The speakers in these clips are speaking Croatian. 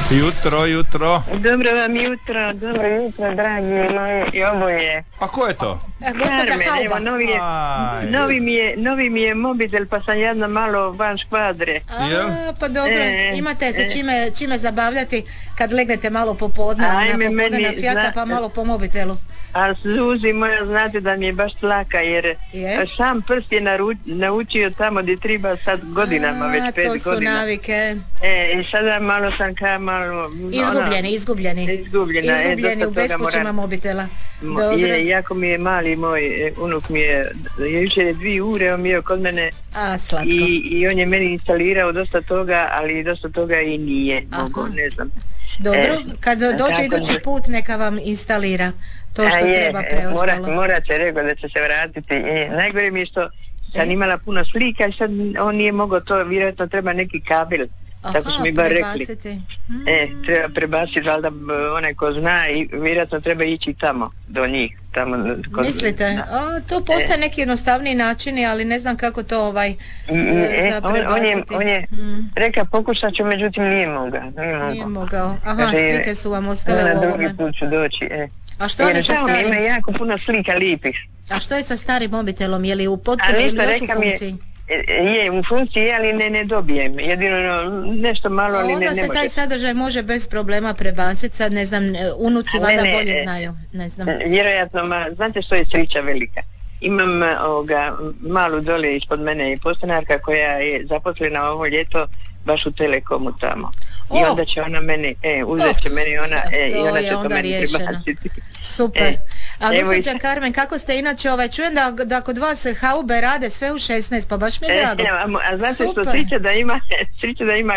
Jutro. Dobro vam jutro, dragi moji i oboje. A ko je to? Gospođa Hauba. Novi mi je mobitel, pa sam jedna malo van škvadre. Pa dobro, imate se čime zabavljati kad legnete malo popodne, na fjata, pa malo po mobitelu. A Zuzi moja, znate da mi je baš tlaka, jer sam prst je naučio tamo gdje treba sad godinama, već 5 godina. To su navike. I sada malo sam Izgubljeni u bespućima mobitela. Jako mi je mali moj unuk mi je jučer 2 ure on bio kod mene i on je meni instalirao dosta toga, ali dosta toga i nije mogo, ne znam. Dobro, kad dođe idući put neka vam instalira to što treba preostalo. Morate, rekao da će se vratiti. Najgore mi je što sam imala puno slika i sad on nije mogao to, vjerojatno treba neki kabel. Tako su mi bar rekli. Treba prebaciti, valjda onaj ko zna i vjerojatno treba ići tamo do njih. Mislite? To postoje neki jednostavniji načini, ali ne znam kako to za prebaciti. On je rekao pokušat ću, međutim nije mogao. Aha, slike su vam ostale u ovome. Na drugi put ću doći. A što je sa starim? Ima jako puno slika lijepih. A što je sa starim mobitelom? Je li u potpuno ili još u funkciji? Je u funkciji, ali ne dobijem. Jedino nešto malo, ali ne može. Onda se taj sadržaj može bez problema prebaciti. Sad ne znam, unuci vada bolje znaju. Ne znam. Vjerojatno, znate što je sreća velika? Imam malu dole ispod mene i postanarka koja je zaposlena ovo ljeto baš u Telekomu tamo. I onda će ona meni, uzet će meni ona, i ona će to meni prebaciti. Super. A gospođa Carmen, kako ste inače, čujem da kod vas Haube rade sve u 16, pa baš mi je drago. A znate što sreća da ima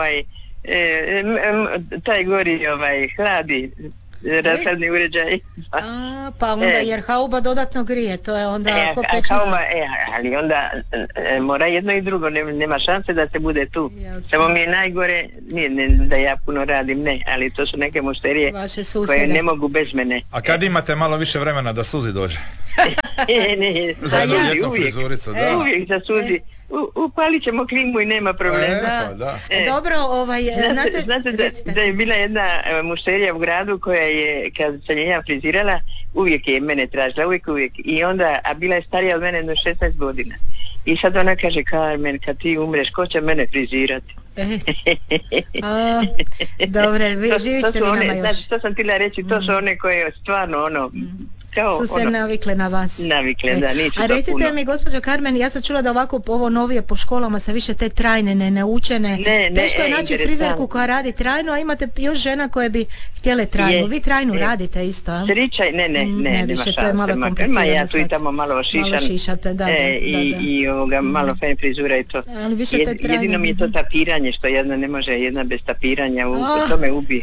taj gori hladi rashladni uređaj. Pa onda jer Hauba dodatno grije, to je onda ko pečnica. Ali onda mora jedno i drugo, nema šanse da se bude tu. Samo mi je najgore, nije da ja puno radim, ne, ali to su neke mušterije koje ne mogu bez mene. A kad imate malo više vremena da Suzi dođe? Za jednu ljetnu frizuricu, da. Uvijek za Suzi. Upalit ćemo klimu i nema problema. Dobro, znate da je bila jedna mušterija u gradu koja je, kad sam je ja frizirala, uvijek je mene tražila, uvijek. I onda, a bila je starija od mene do 16 godina. I sad ona kaže, Carmen, kad ti umreš, ko će mene frizirati? Dobre, živit ćete vi nama još. Znači, to sam htjela reći, to su one koje stvarno su se navikle na vas. Navikle, da, nisu to puno. A recite mi, gospođo Carmen, ja sam čula da ovako ovo novije po školama sa više te trajne, neučene. Teško je naći frizerku koja radi trajno, a imate još žena koje bi htjele trajnu. Vi trajnu radite isto, a? Sričaj, ne, više, to je malo komplicirano. Ja tu i tamo malo šišam. Malo šišate, da. I malo fen frizura i to. Jedino mi je to tapiranje, što jedna ne može, jedna bez tapiranja, to me ubije.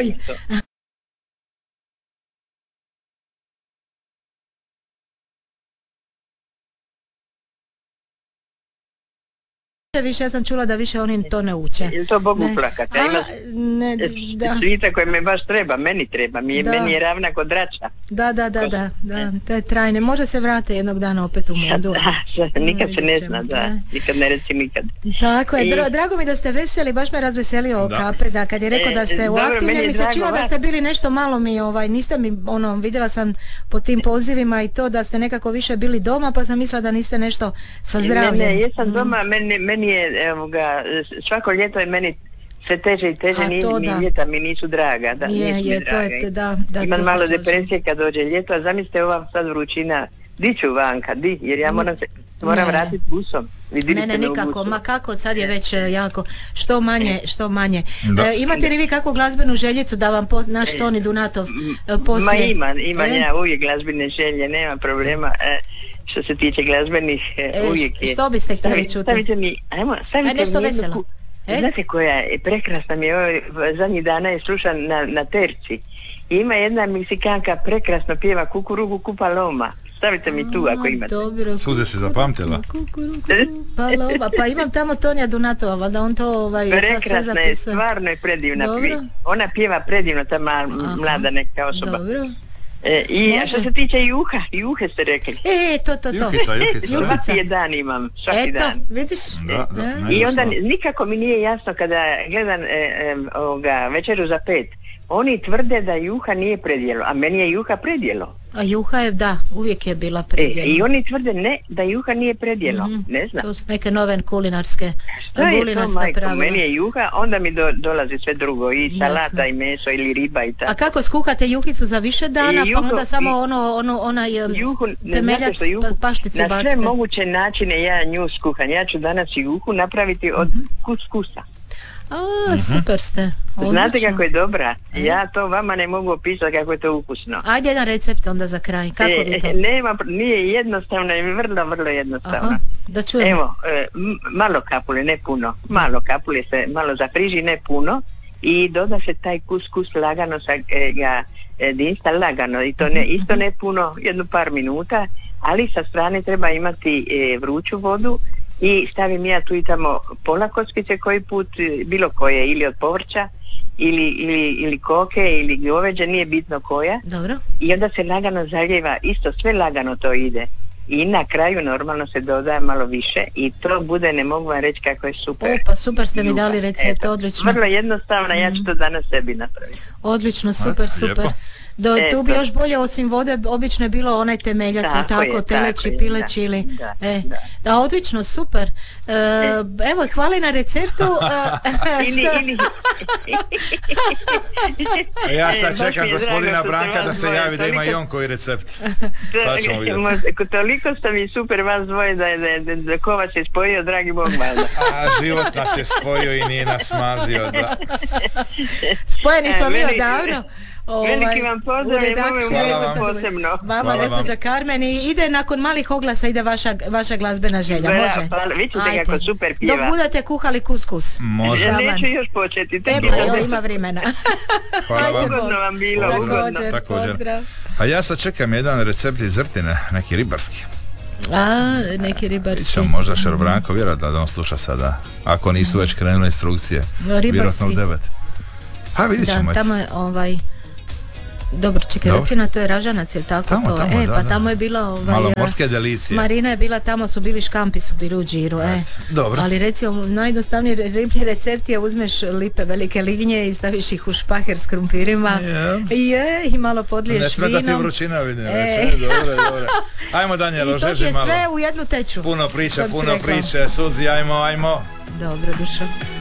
Više, ja sam čula da više oni to ne uče. Je to Bogu plakati? Ima svita koje me baš treba, meni treba, meni je ravna kod drača. Da, te trajne, može se vrate jednog dana opet u modu. Nikad se ne zna, nikad ne reci nikad. Tako je, drago mi da ste veseli, baš me razveselio Kapre, da kad je rekao da ste u aktivne, mi se činilo da ste bili nešto malo mi, niste mi, vidjela sam po tim pozivima i to da ste nekako više bili doma, pa sam mislila da niste nešto sa zdravljem. Ne, jesam doma, meni je, svako ljeto je meni sve teže i teže, ni ljeta mi nisu draga. Imam malo depresije kad dođe ljeto, a zamislite ova sad vrućina, di ću vanka, jer ja moram vratiti busom. Ne, nikako, ma kako, sad je već jako, što manje. Imate li vi kakvu glazbenu željicu da vam naš Toni Dunatov poslije? Ma imam ja uvijek glazbene želje, nema problema. Što se tiče glazbenih, uvijek je. Što biste htjeli čuti? Stavite mi nešto veselo. Znate koja je prekrasna mi je, zadnjih dana je slušan na terci. Ima jedna Meksikanka prekrasno pjeva Kukurugu Kupaloma. Stavite mi tu ako imate. Suze se zapamtila. Kupaloma, pa imam tamo Tonija Dunatova, da on to prekrasna je, stvarno je predivna. Ona pjeva predivno, ta mlada neka osoba. Dobro. I što se tiče juhe ste rekli. To. Juhica. Svaki dan imam, svaki dan. Vidiš? I onda nikako mi nije jasno kada gledam Večeru za 5. Oni tvrde da juha nije predjelo, a meni je juha predjelo. A juha je, da, uvijek je bila predjelo. I oni tvrde da juha nije predjelo, ne znam. To su neke nove kulinarska pravila. Meni je juha, onda mi dolazi sve drugo, i salata, i meso, ili riba i tako. A kako skuhate juhicu za više dana, pa onda samo onaj temeljac, pašticu bacite? Na sve moguće načine ja nju skuham. Ja ću danas juhu napraviti od kuskusa. Super ste. Odlično. Znate kako je dobra? Ja to vama ne mogu opisati kako je to ukusno. Ajde jedan recept onda za kraj. Kako vi to? Nije jednostavno, je vrlo jednostavno. Da čujem. Evo, malo kapule, ne puno. Malo kapule se malo zafriži, ne puno. I doda se taj kuskus lagano sa dinsta lagano. I to isto ne puno, jedno par minuta. Ali sa strane treba imati vruću vodu. I stavim ja tu i tamo pola kockice koji put, bilo koje, ili od povrća, ili koke, ili goveđe, nije bitno koja. Dobro. I onda se lagano zaljeva, isto sve lagano to ide. I na kraju normalno se doda malo više i to bude, ne mogu vam reći kako je super. Pa super ste mi dali recept, odlično. Vrlo jednostavno, ja ću to danas sebi napraviti. Odlično, super. Tu bi još bolje osim vode obično je bilo onaj temeljac, tako teleći, pileći ili... Da, odlično, super. Evo, hvala na receptu. Ja sad čekam gospodina Branka da se javi da ima i on koji recept. Sad ćemo vidjeti. Toliko ste mi super vas dvoje da ko vas je spojio, dragi Bog valjda. A život nas je spojio i nije nas mazio. Spojeni smo mi odavno. Veliki vam pozdrav i vama posebno. Vama, gospođa Karmen, i ide nakon malih oglasa ide vaša glazbena želja, može? Vi ćete kako super pjeva. Dok budete kuhali kuskus. Može. Ja neću još početi. Ima vremena. Hvala vam. Ugodno vam bilo, ugodno. Pozdrav. A ja sad čekam jedan recept iz Zrtine, neki ribarski. Neki ribarski. Pričam možda Šerbranko, vjerojatno da on sluša sada. Ako nisu već krenule instrukcije. Vjerojatno u 9. Vidit ćemo. Tamo je Dobro, čekaj, Rokina, to je Ražanac, je li tako tamo, to? Pa tamo je bila malo morske delicije. Marina je bila tamo, su bili škampi, su bili u džiru, Dobro. Ali recimo, najjednostavniji riblji recept je uzmeš lipe velike lignje i staviš ih u špaher s krumpirima i malo podliješ vinom. Ne smeta ti vrućina, vidim, dobro. Ajmo, Danijelo, žeži malo. I to je sve u jednu teču. Puno priče, Suzi, ajmo. Dobro, dušo.